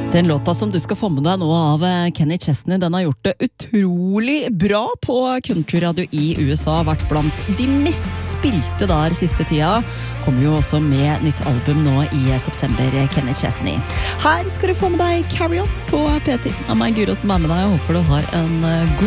Den låta som du skal få med deg nå av Kenny Chesney, den har gjort det utrolig bra på countryradio i USA, vært blant de mest spilte der siste tida. Kommer jo også med nytt album nå i september, Kenny Chesney. Her skal du få med deg Carry On på P10. Av meg, Guro, som er med deg. Jeg håper du har en god